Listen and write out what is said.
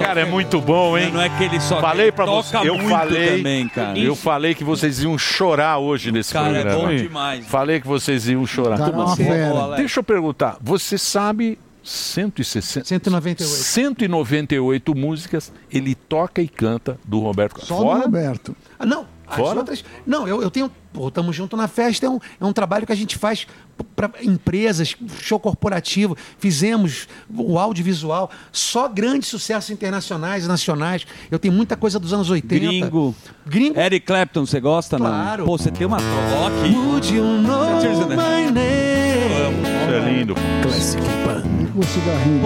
cara é muito bom, hein? Não é que ele só falei pra toca você, muito também, cara. Eu falei que vocês iam chorar hoje nesse Cara, programa. é bom demais. Falei que vocês iam chorar. Cara, é uma fera. Deixa eu perguntar, você sabe 198. 198 músicas ele toca e canta do Roberto Carlos. Só do Roberto. Ah, não. As Fora? outras. Não, eu tenho. Pô, Tamo Junto na Festa é um trabalho que a gente faz para empresas, show corporativo. Fizemos o audiovisual, só grandes sucessos internacionais e nacionais. Eu tenho muita coisa dos anos 80. Gringo. Eric Clapton, você gosta, Claro. não? Pô, você tem uma rock. Would you know my name? Isso é lindo. Classic Band. Com cigarrinho.